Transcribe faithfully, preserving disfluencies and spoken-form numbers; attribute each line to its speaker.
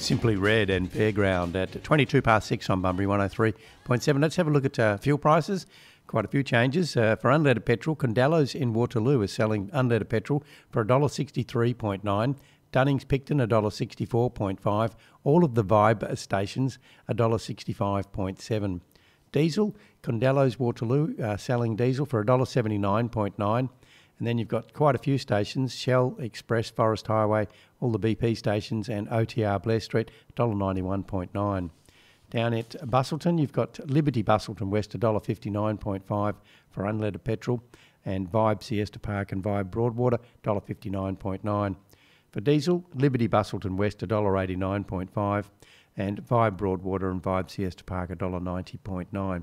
Speaker 1: Simply Red and Fairground at twenty-two past six on Bunbury one oh three point seven. Let's have a look at uh, fuel prices. Quite a few changes. Uh, for unleaded petrol, Condello's in Waterloo is selling unleaded petrol for one dollar sixty-three point nine. Dunnings Picton one dollar sixty-four point five. All of the Vibe stations one dollar sixty-five point seven. Diesel, Condello's Waterloo uh, selling diesel for one dollar seventy-nine point nine. And then you've got quite a few stations, Shell, Express, Forest Highway, all the B P stations, and O T R Blair Street, one dollar ninety-one point nine. Down at Busselton, you've got Liberty Busselton West, one dollar fifty-nine point five for unleaded petrol, and Vibe Siesta Park and Vibe Broadwater, one dollar fifty-nine point nine. For diesel, Liberty Busselton West, one dollar eighty-nine point five, and Vibe Broadwater and Vibe Siesta Park, one dollar ninety point nine.